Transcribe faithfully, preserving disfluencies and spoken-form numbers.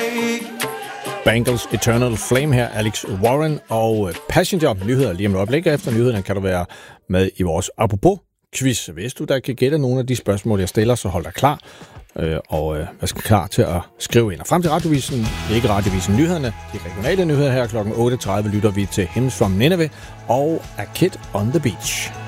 Bangles Eternal Flame her, Alex Warren og Passenger. Nyheder lige om et øjeblik. Efter nyhederne kan du være med i vores apropos quiz. Hvis du der kan gætte nogle af de spørgsmål, jeg stiller, så hold dig klar. Øh, og øh, jeg skal klar til at skrive ind. Og frem til Radiovisen, ikke Radiovisen nyhederne, de regionale nyheder her klokken otte tredive lytter vi til Hymns from Nineveh og A Kid on the Beach.